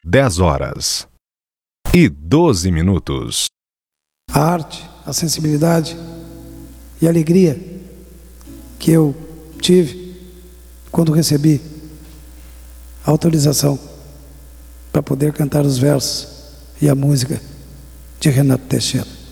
10h12. A arte, a sensibilidade e a alegria que eu tive quando recebi a autorização para poder cantar os versos e a música de Renato Teixeira.